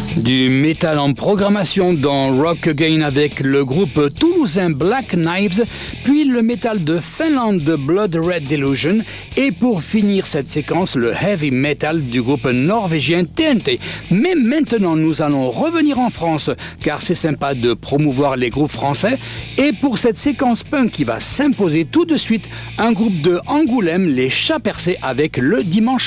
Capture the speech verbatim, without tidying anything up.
Du métal en programmation dans Rock Again avec le groupe toulousain Black Knives, puis le métal de Finlande de Blood Red Delusion, et pour finir cette séquence, le heavy metal du groupe norvégien T N T. Mais maintenant, nous allons revenir en France, car c'est sympa de promouvoir les groupes français, et pour cette séquence punk qui va s'imposer tout de suite, un groupe de Angoulême, les Chats Percés avec le Dimanche